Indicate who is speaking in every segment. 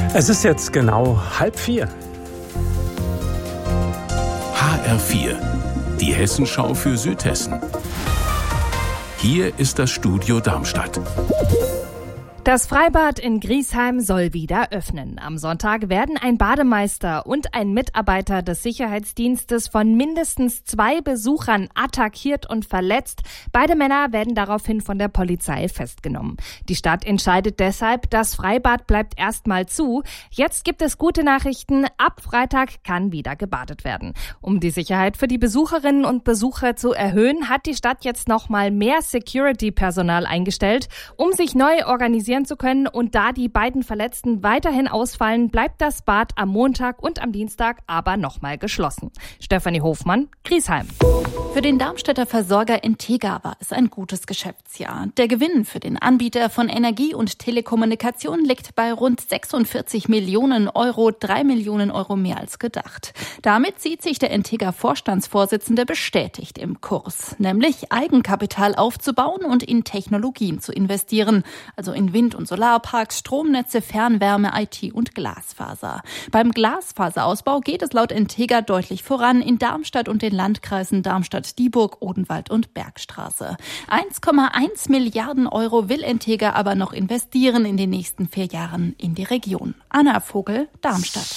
Speaker 1: Es ist jetzt genau 3:30.
Speaker 2: HR4, die Hessenschau für Südhessen. Hier ist das Studio Darmstadt.
Speaker 3: Das Freibad in Griesheim soll wieder öffnen. Am Sonntag werden ein Bademeister und ein Mitarbeiter des Sicherheitsdienstes von mindestens 2 Besuchern attackiert und verletzt. Beide Männer werden daraufhin von der Polizei festgenommen. Die Stadt entscheidet deshalb, das Freibad bleibt erstmal zu. Jetzt gibt es gute Nachrichten. Ab Freitag kann wieder gebadet werden. Um die Sicherheit für die Besucherinnen und Besucher zu erhöhen, hat die Stadt jetzt nochmal mehr Security-Personal eingestellt, um sich neu organisieren zu können. Und da die beiden Verletzten weiterhin ausfallen, bleibt das Bad am Montag und am Dienstag aber nochmal geschlossen. Stefanie Hofmann, Griesheim.
Speaker 4: Für den Darmstädter Versorger Intega war es ein gutes Geschäftsjahr. Der Gewinn für den Anbieter von Energie und Telekommunikation liegt bei rund 46 Millionen Euro, 3 Millionen Euro mehr als gedacht. Damit sieht sich der Intega-Vorstandsvorsitzende bestätigt im Kurs, nämlich Eigenkapital aufzubauen und in Technologien zu investieren, also in Wind- und Solarparks, Stromnetze, Fernwärme, IT und Glasfaser. Beim Glasfaserausbau geht es laut Intega deutlich voran in Darmstadt und den Landkreisen Darmstadt-Dieburg, Odenwald und Bergstraße. 1,1 Milliarden Euro will Intega aber noch investieren in den nächsten 4 Jahren in die Region. Anna Vogel, Darmstadt.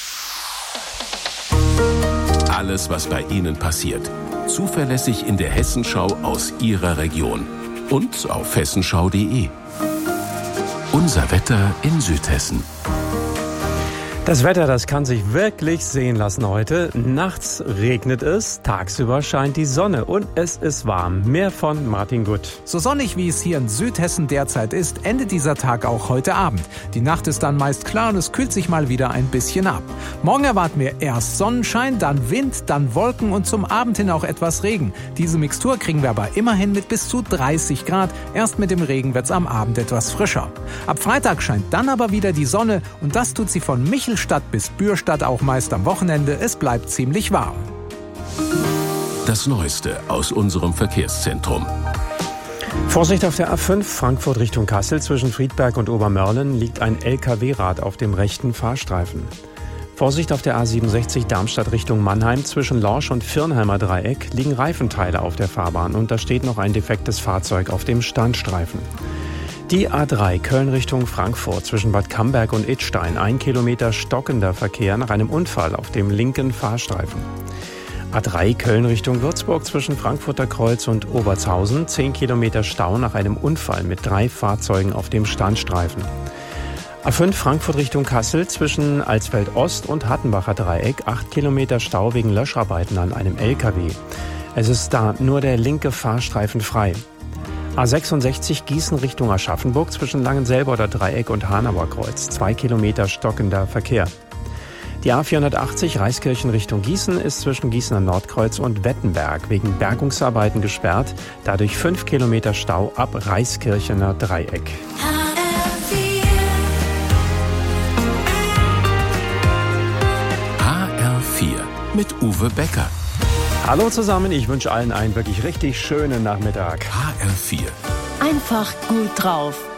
Speaker 2: Alles, was bei Ihnen passiert. Zuverlässig in der Hessenschau aus Ihrer Region. Und auf hessenschau.de. Unser Wetter in Südhessen.
Speaker 1: Das Wetter, das kann sich wirklich sehen lassen heute. Nachts regnet es, tagsüber scheint die Sonne und es ist warm. Mehr von Martin Gutt.
Speaker 5: So sonnig wie es hier in Südhessen derzeit ist, endet dieser Tag auch heute Abend. Die Nacht ist dann meist klar und es kühlt sich mal wieder ein bisschen ab. Morgen erwarten wir erst Sonnenschein, dann Wind, dann Wolken und zum Abend hin auch etwas Regen. Diese Mixtur kriegen wir aber immerhin mit bis zu 30 Grad. Erst mit dem Regen wird's am Abend etwas frischer. Ab Freitag scheint dann aber wieder die Sonne und das tut sie von Michelstadt bis Bürstadt auch meist am Wochenende. Es bleibt ziemlich warm.
Speaker 2: Das Neueste aus unserem Verkehrszentrum.
Speaker 1: Vorsicht auf der A5 Frankfurt Richtung Kassel. Zwischen Friedberg und Obermörlen liegt ein LKW-Rad auf dem rechten Fahrstreifen. Vorsicht auf der A67 Darmstadt Richtung Mannheim. Zwischen Lorsch und Firnheimer Dreieck liegen Reifenteile auf der Fahrbahn und da steht noch ein defektes Fahrzeug auf dem Standstreifen. Die A3 Köln Richtung Frankfurt zwischen Bad Camberg und Idstein. 1 Kilometer stockender Verkehr nach einem Unfall auf dem linken Fahrstreifen. A3 Köln Richtung Würzburg zwischen Frankfurter Kreuz und Obertshausen. 10 Kilometer Stau nach einem Unfall mit 3 Fahrzeugen auf dem Standstreifen. A5 Frankfurt Richtung Kassel zwischen Alsfeld Ost und Hattenbacher Dreieck. 8 Kilometer Stau wegen Löscharbeiten an einem LKW. Es ist da nur der linke Fahrstreifen frei. A66 Gießen Richtung Aschaffenburg zwischen Langenselboder Dreieck und Hanauer Kreuz. 2 Kilometer stockender Verkehr. Die A480 Reiskirchen Richtung Gießen ist zwischen Gießener Nordkreuz und Wettenberg wegen Bergungsarbeiten gesperrt. Dadurch 5 Kilometer Stau ab Reiskirchener Dreieck.
Speaker 2: HR4 mit Uwe Becker.
Speaker 1: Hallo zusammen, ich wünsche allen einen wirklich richtig schönen Nachmittag.
Speaker 2: HR4.
Speaker 4: Einfach gut drauf.